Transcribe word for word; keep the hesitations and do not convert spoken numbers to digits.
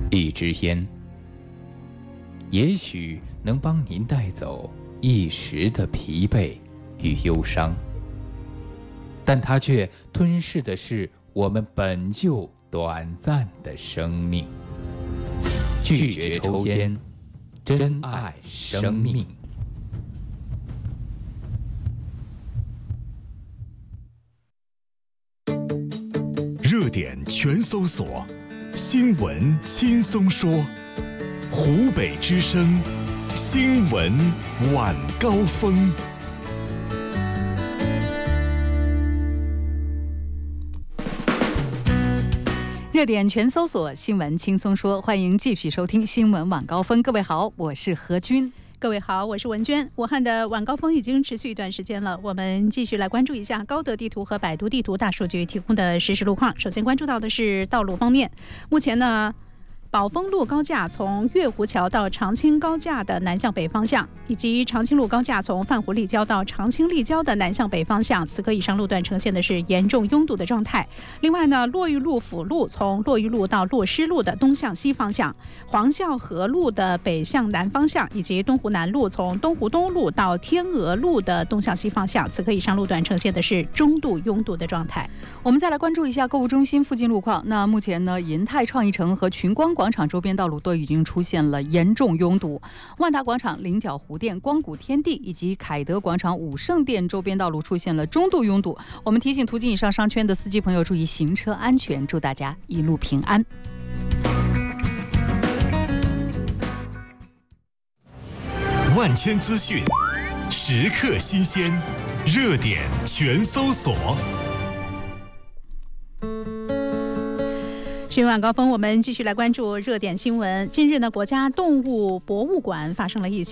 一支烟，也许能帮您带走一时的疲惫与忧伤，但它却吞噬的是我们本就短暂的生命。拒绝抽烟，珍爱生命。 热点全搜索，新闻轻松说。湖北之声，新闻晚高峰。 热点全搜索，新闻轻松说，欢迎继续收听新闻晚高峰。各位好，我是何军。 各位好，我是文娟。武汉的晚高峰已经持续一段时间了，我们继续来关注一下高德地图和百度地图大数据提供的实时路况。首先关注到的是道路方面，目前呢，宝丰路高架从月湖桥到长青高架的南向北方向，以及长青路高架从泛湖立交到长青立交的南向北方向，此刻以上路段呈现的是严重拥堵的状态。另外呢，洛峪路辅路从洛峪路到洛师路的东向西方向，黄孝河路的北向南方向，以及东湖南路从东湖东路到天鹅路的东向西方向，此刻以上路段呈现的是中度拥堵的状态。 我们再来关注一下购物中心附近路况。那目前呢，银泰创意城和群光广场周边道路都已经出现了严重拥堵，万达广场、菱角湖店、光谷天地以及凯德广场、武圣店周边道路出现了中度拥堵。我们提醒途经以上商圈的司机朋友注意行车安全，祝大家一路平安。 万千资讯，时刻新鲜，热点全搜索。 新闻晚高峰，我们继续来关注热点新闻。近日呢，国家动物博物馆发生了一起